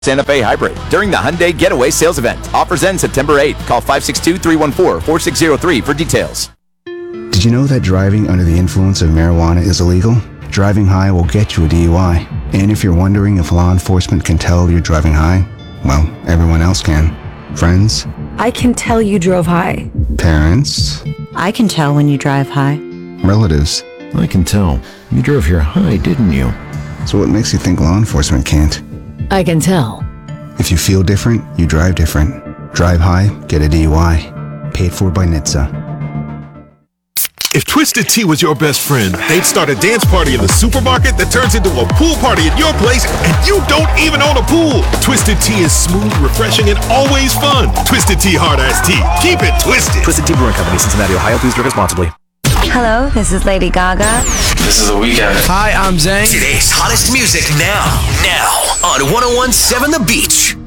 Santa Fe Hybrid during the Hyundai Getaway Sales Event. Offers end September 8th. Call 562-314-4603 for details. Did you know that driving under the influence of marijuana is illegal? Driving high will get you a DUI. And if you're wondering if law enforcement can tell you're driving high, well, everyone else can. Friends? I can tell you drove high. Parents? I can tell when you drive high. Relatives? I can tell. You drove here high, didn't you? So what makes you think law enforcement can't? I can tell. If you feel different, you drive different. Drive high, get a DUI. Paid for by NHTSA. If Twisted Tea was your best friend, they'd start a dance party in the supermarket that turns into a pool party at your place, and you don't even own a pool. Twisted Tea is smooth, refreshing, and always fun. Twisted Tea Hard Ass Tea. Keep it twisted. Twisted Tea Brewing Company, Cincinnati, Ohio. Please drink responsibly. Hello, this is Lady Gaga. This is The Weeknd. Hi, I'm Zayn. Today's hottest music now on 101.7 The Beach.